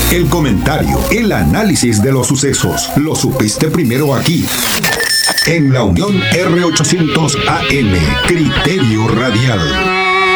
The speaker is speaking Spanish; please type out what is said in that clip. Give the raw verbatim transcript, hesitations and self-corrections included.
El comentario, el análisis de los sucesos. Lo supiste primero aquí. En la Unión R ochocientos A M, Criterio Radial.